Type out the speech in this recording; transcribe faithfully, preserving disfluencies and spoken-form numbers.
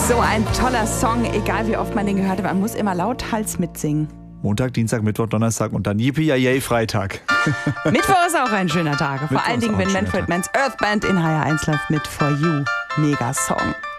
So ein toller Song, egal wie oft man den gehört hat, man muss immer lauthals mitsingen. Montag, Dienstag, Mittwoch, Donnerstag und dann Yippie Freitag. Mittwoch ist auch ein schöner Tag. Vor Mittwoch allen ist Dingen, auch wenn ein schöner Manfred Tag. Mann's Earth Band in H R eins läuft mit For You. Mega Song.